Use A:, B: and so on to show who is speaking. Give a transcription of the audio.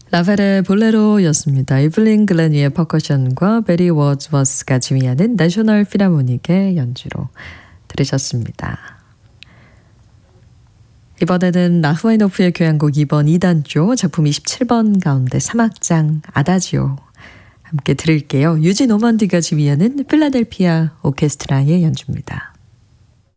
A: 라벨의 볼레로였습니다. 이블린 글래니의 퍼커션과 베리 워즈워스가 지휘하는 내셔널 필하모닉의 연주로 들으셨습니다. 이번에는 라흐마니노프의 교향곡 2번 2단조 작품 27번 가운데 3악장 아다지오 함께 들을게요. 유진 오먼디가 지휘하는 필라델피아 오케스트라의 연주입니다.